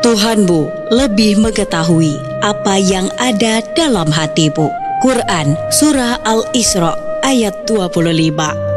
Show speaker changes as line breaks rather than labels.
Tuhanmu lebih mengetahui apa yang ada dalam hatimu. Quran Surah Al-Isra ayat 25.